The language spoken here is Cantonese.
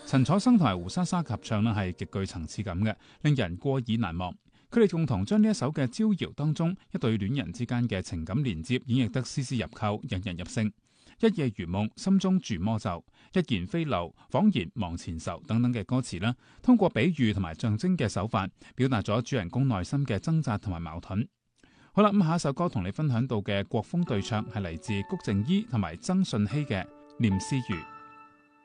陳楚生同埋胡莎莎合唱呢係極具層次感嘅，令人過耳難忘。佢哋共同將呢一首嘅《招搖》當中一對戀人之間嘅情感連接演繹得絲絲入扣，引人入勝。一夜如夢，心中住魔咒，一言飛流，恍然忘前仇等等嘅歌詞啦，通過比喻同埋象徵嘅手法，表達咗主人公內心嘅掙扎同埋矛盾。好啦，咁下一首歌同你分享到嘅國風對唱係嚟自谷靜伊同埋曾舜晞嘅《念思如》。